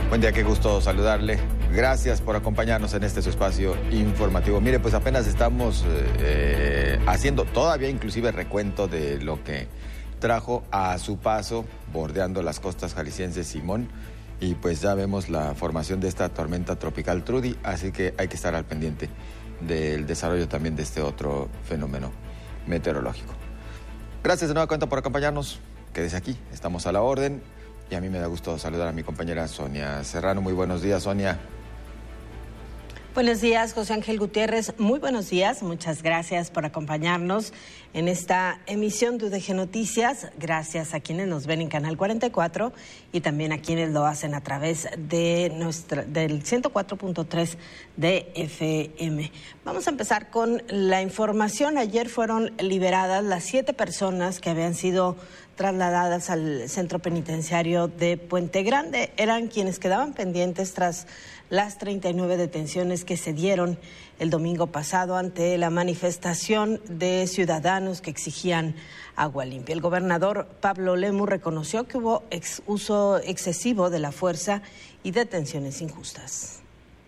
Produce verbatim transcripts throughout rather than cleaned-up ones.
Buen día, qué gusto saludarle. Gracias por acompañarnos en este su espacio informativo. Mire, pues apenas estamos eh, haciendo todavía inclusive recuento de lo que trajo a su paso, bordeando las costas jaliscienses Simón, y pues ya vemos la formación de esta tormenta tropical Trudy, así que hay que estar al pendiente del desarrollo también de este otro fenómeno meteorológico. Gracias de nueva cuenta por acompañarnos. Quédese aquí, estamos a la orden. Y a mí me da gusto saludar a mi compañera Sonia Serrano. Muy buenos días, Sonia. Buenos días, José Ángel Gutiérrez. Muy buenos días. Muchas gracias por acompañarnos en esta emisión de U D G Noticias. Gracias a quienes nos ven en Canal cuarenta y cuatro y también a quienes lo hacen a través de nuestra, del ciento cuatro punto tres de F M. Vamos a empezar con la información. Ayer fueron liberadas las siete personas que habían sido trasladadas al centro penitenciario de Puente Grande. Eran quienes quedaban pendientes tras las treinta y nueve detenciones que se dieron el domingo pasado ante la manifestación de ciudadanos que exigían agua limpia. El gobernador Pablo Lemus reconoció que hubo ex uso excesivo de la fuerza y detenciones injustas.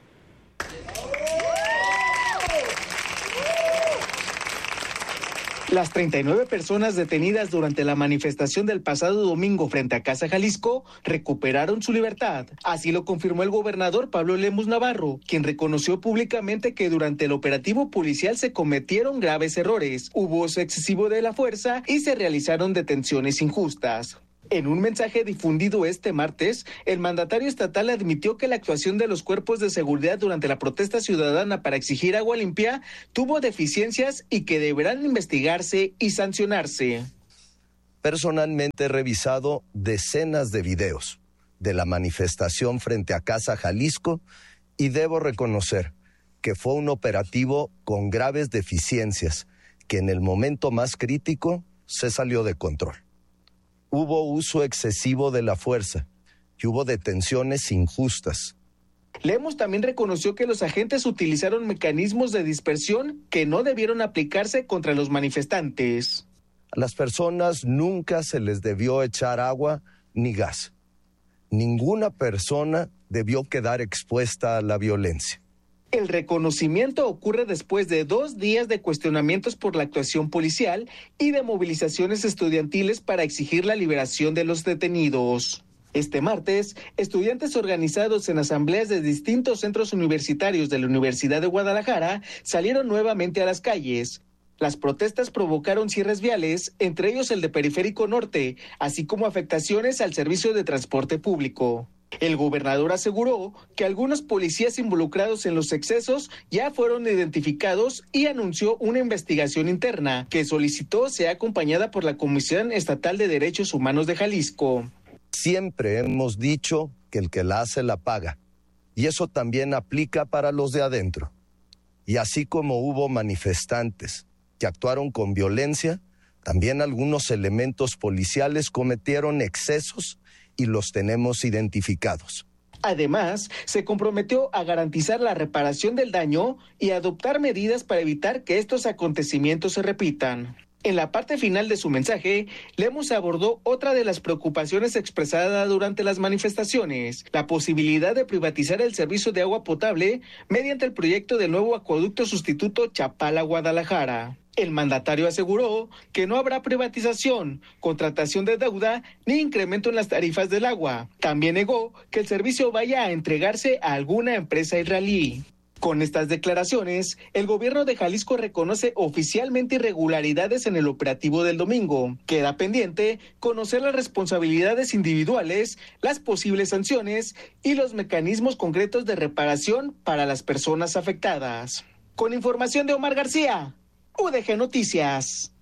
Las treinta y nueve personas detenidas durante la manifestación del pasado domingo frente a Casa Jalisco recuperaron su libertad. Así lo confirmó el gobernador Pablo Lemus Navarro, quien reconoció públicamente que durante el operativo policial se cometieron graves errores, hubo uso excesivo de la fuerza y se realizaron detenciones injustas. En un mensaje difundido este martes, el mandatario estatal admitió que la actuación de los cuerpos de seguridad durante la protesta ciudadana para exigir agua limpia tuvo deficiencias y que deberán investigarse y sancionarse. Personalmente he revisado decenas de videos de la manifestación frente a Casa Jalisco y debo reconocer que fue un operativo con graves deficiencias que en el momento más crítico se salió de control. Hubo uso excesivo de la fuerza y hubo detenciones injustas. Lemus también reconoció que los agentes utilizaron mecanismos de dispersión que no debieron aplicarse contra los manifestantes. A las personas nunca se les debió echar agua ni gas. Ninguna persona debió quedar expuesta a la violencia. El reconocimiento ocurre después de dos días de cuestionamientos por la actuación policial y de movilizaciones estudiantiles para exigir la liberación de los detenidos. Este martes, estudiantes organizados en asambleas de distintos centros universitarios de la Universidad de Guadalajara salieron nuevamente a las calles. Las protestas provocaron cierres viales, entre ellos el de Periférico Norte, así como afectaciones al servicio de transporte público. El gobernador aseguró que algunos policías involucrados en los excesos ya fueron identificados y anunció una investigación interna que solicitó sea acompañada por la Comisión Estatal de Derechos Humanos de Jalisco. Siempre hemos dicho que el que la hace la paga, y eso también aplica para los de adentro. Y así como hubo manifestantes que actuaron con violencia, también algunos elementos policiales cometieron excesos y los tenemos identificados. Además, se comprometió a garantizar la reparación del daño y adoptar medidas para evitar que estos acontecimientos se repitan. En la parte final de su mensaje, Lemus abordó otra de las preocupaciones expresadas durante las manifestaciones, la posibilidad de privatizar el servicio de agua potable mediante el proyecto del nuevo acueducto sustituto Chapala-Guadalajara. El mandatario aseguró que no habrá privatización, contratación de deuda ni incremento en las tarifas del agua. También negó que el servicio vaya a entregarse a alguna empresa israelí. Con estas declaraciones, el gobierno de Jalisco reconoce oficialmente irregularidades en el operativo del domingo. Queda pendiente conocer las responsabilidades individuales, las posibles sanciones y los mecanismos concretos de reparación para las personas afectadas. Con información de Omar García, U D G Noticias.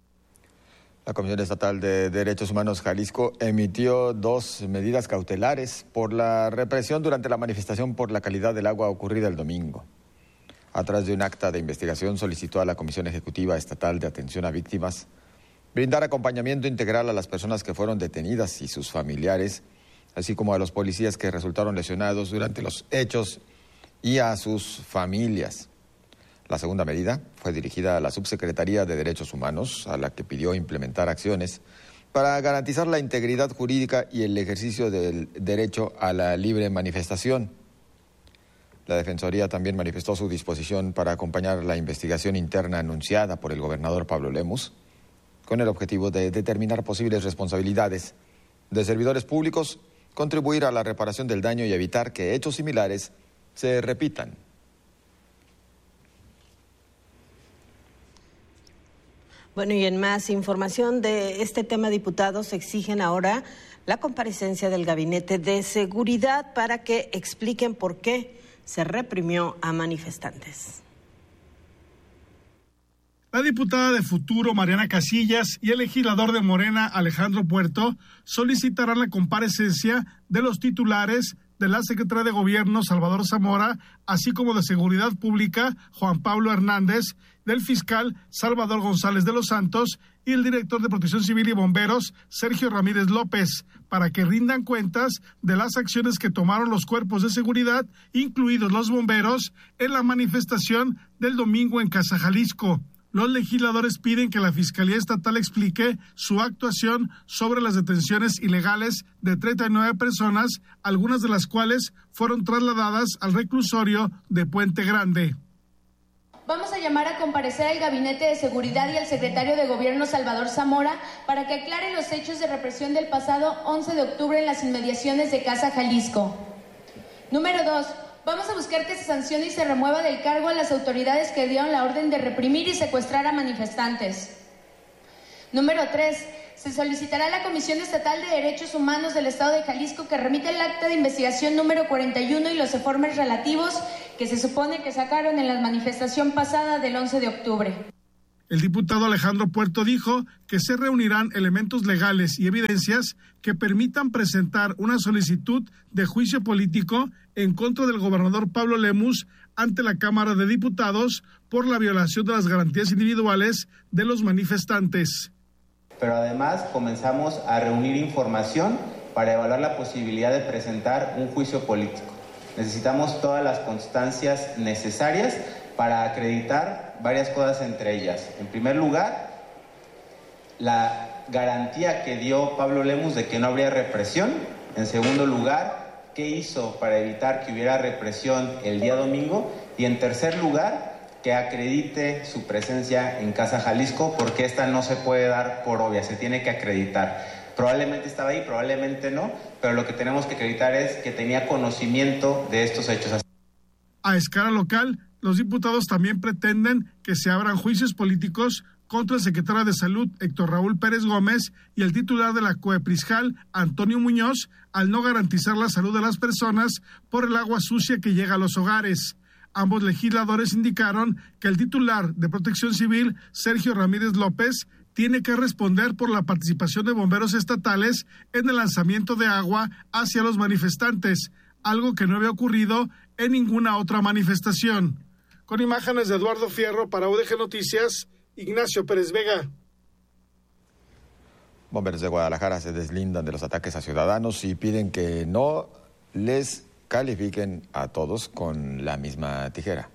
La Comisión Estatal de Derechos Humanos Jalisco emitió dos medidas cautelares por la represión durante la manifestación por la calidad del agua ocurrida el domingo. A través de un acta de investigación solicitó a la Comisión Ejecutiva Estatal de Atención a Víctimas brindar acompañamiento integral a las personas que fueron detenidas y sus familiares, así como a los policías que resultaron lesionados durante los hechos y a sus familias. La segunda medida fue dirigida a la Subsecretaría de Derechos Humanos, a la que pidió implementar acciones para garantizar la integridad jurídica y el ejercicio del derecho a la libre manifestación. La Defensoría también manifestó su disposición para acompañar la investigación interna anunciada por el gobernador Pablo Lemus, con el objetivo de determinar posibles responsabilidades de servidores públicos, contribuir a la reparación del daño y evitar que hechos similares se repitan. Bueno, y en más información de este tema, diputados exigen ahora la comparecencia del Gabinete de Seguridad para que expliquen por qué se reprimió a manifestantes. La diputada de Futuro, Mariana Casillas, y el legislador de Morena, Alejandro Puerto, solicitarán la comparecencia de los titulares de la Secretaría de Gobierno, Salvador Zamora, así como de Seguridad Pública, Juan Pablo Hernández, del fiscal Salvador González de los Santos y el director de Protección Civil y Bomberos, Sergio Ramírez López, para que rindan cuentas de las acciones que tomaron los cuerpos de seguridad, incluidos los bomberos, en la manifestación del domingo en Casa Jalisco. Los legisladores piden que la Fiscalía Estatal explique su actuación sobre las detenciones ilegales de treinta y nueve personas, algunas de las cuales fueron trasladadas al reclusorio de Puente Grande. Vamos a llamar a comparecer al Gabinete de Seguridad y al secretario de Gobierno, Salvador Zamora, para que aclaren los hechos de represión del pasado once de octubre en las inmediaciones de Casa Jalisco. Número dos. Vamos a buscar que se sancione y se remueva del cargo a las autoridades que dieron la orden de reprimir y secuestrar a manifestantes. Número tres. Se solicitará a la Comisión Estatal de Derechos Humanos del Estado de Jalisco que remita el acta de investigación número cuarenta y uno y los informes relativos que se supone que sacaron en la manifestación pasada del once de octubre. El diputado Alejandro Puerto dijo que se reunirán elementos legales y evidencias que permitan presentar una solicitud de juicio político en contra del gobernador Pablo Lemus ante la Cámara de Diputados por la violación de las garantías individuales de los manifestantes. Pero además comenzamos a reunir información para evaluar la posibilidad de presentar un juicio político. Necesitamos todas las constancias necesarias para acreditar varias cosas, entre ellas. En primer lugar, la garantía que dio Pablo Lemus de que no habría represión. En segundo lugar, qué hizo para evitar que hubiera represión el día domingo. Y en tercer lugar, que acredite su presencia en Casa Jalisco, porque esta no se puede dar por obvia, se tiene que acreditar. Probablemente estaba ahí, probablemente no, pero lo que tenemos que acreditar es que tenía conocimiento de estos hechos. A escala local, los diputados también pretenden que se abran juicios políticos contra el secretario de Salud, Héctor Raúl Pérez Gómez, y el titular de la COEPRISJAL, Antonio Muñoz, al no garantizar la salud de las personas por el agua sucia que llega a los hogares. Ambos legisladores indicaron que el titular de Protección Civil, Sergio Ramírez López, tiene que responder por la participación de bomberos estatales en el lanzamiento de agua hacia los manifestantes, algo que no había ocurrido en ninguna otra manifestación. Con imágenes de Eduardo Fierro para U D G Noticias, Ignacio Pérez Vega. Bomberos de Guadalajara se deslindan de los ataques a ciudadanos y piden que no les califiquen a todos con la misma tijera.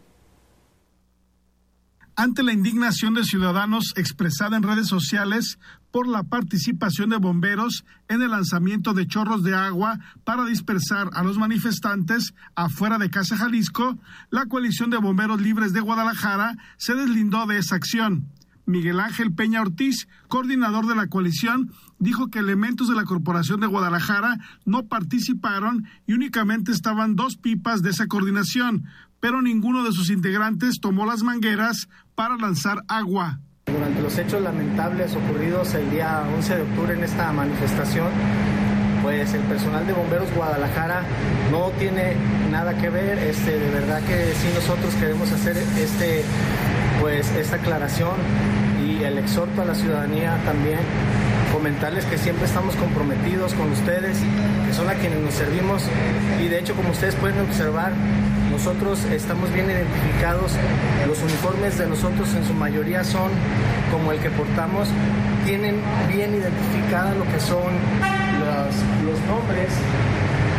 Ante la indignación de ciudadanos expresada en redes sociales por la participación de bomberos en el lanzamiento de chorros de agua para dispersar a los manifestantes afuera de Casa Jalisco, la Coalición de Bomberos Libres de Guadalajara se deslindó de esa acción. Miguel Ángel Peña Ortiz, coordinador de la coalición, dijo que elementos de la Corporación de Guadalajara no participaron y únicamente estaban dos pipas de esa coordinación, pero ninguno de sus integrantes tomó las mangueras para lanzar agua. Durante los hechos lamentables ocurridos el día once de octubre en esta manifestación, pues el personal de Bomberos Guadalajara no tiene nada que ver. Este, de verdad que sí, nosotros queremos hacer este, pues, esta aclaración y el exhorto a la ciudadanía también, comentarles que siempre estamos comprometidos con ustedes, que son a quienes nos servimos, y de hecho, como ustedes pueden observar, nosotros estamos bien identificados. Los uniformes de nosotros en su mayoría son como el que portamos, tienen bien identificada lo que son los, los nombres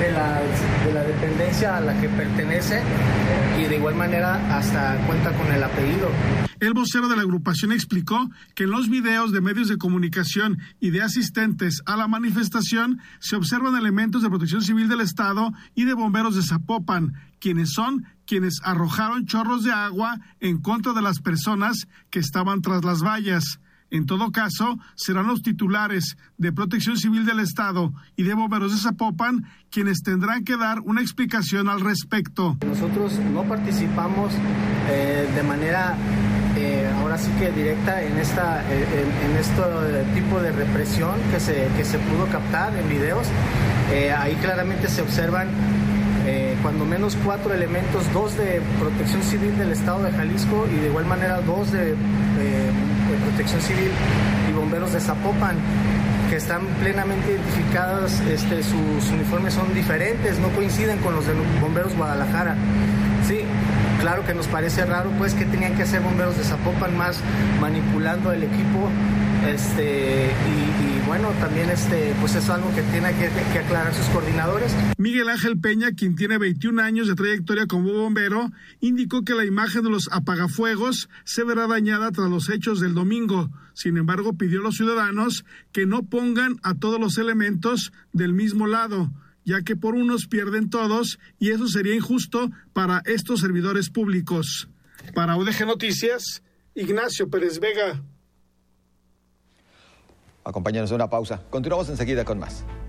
de la, de la dependencia a la que pertenece y de igual manera hasta cuenta con el apellido. El vocero de la agrupación explicó que en los videos de medios de comunicación y de asistentes a la manifestación se observan elementos de Protección Civil del Estado y de bomberos de Zapopan, quienes son quienes arrojaron chorros de agua en contra de las personas que estaban tras las vallas. En todo caso, serán los titulares de Protección Civil del Estado y de Bomberos de Zapopan quienes tendrán que dar una explicación al respecto. Nosotros no participamos eh, de manera, eh, ahora sí que directa, en esta, en, en este tipo de represión que se, que se pudo captar en videos. Eh, ahí claramente se observan Eh, cuando menos cuatro elementos, dos de Protección Civil del Estado de Jalisco y de igual manera dos de, eh, de Protección Civil y Bomberos de Zapopan, que están plenamente identificados. Este, sus uniformes son diferentes, no coinciden con los de Bomberos Guadalajara. Sí, claro que nos parece raro pues que tenían que ser Bomberos de Zapopan más manipulando el equipo. Este, y, y bueno, también este, pues es algo que tiene que, que aclarar sus coordinadores. Miguel Ángel Peña, quien tiene veintiún años de trayectoria como bombero, indicó que la imagen de los apagafuegos se verá dañada tras los hechos del domingo. Sin embargo, pidió a los ciudadanos que no pongan a todos los elementos del mismo lado, ya que por unos pierden todos y eso sería injusto para estos servidores públicos. Para U D G Noticias, Ignacio Pérez Vega. Acompáñanos a una pausa. Continuamos enseguida con más.